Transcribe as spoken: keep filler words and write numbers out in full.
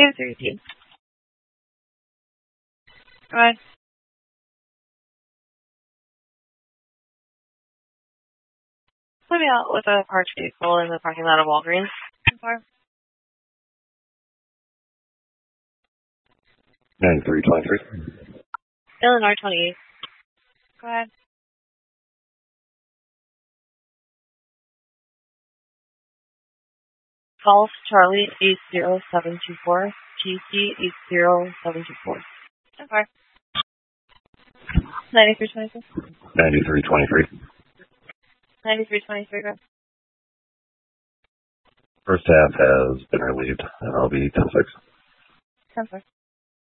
Two three T. Go ahead. Put me out with a parked vehicle in the parking lot of Walgreens. ninety-three twenty-three. Illinois twenty-eight. Go ahead. Golf Charlie eight zero seven two four. G C eight zero seven two four. Okay. ninety-three twenty-three. ninety-three twenty-three. ninety-three twenty-three. First half has been relieved, and I'll be ten six. ten six.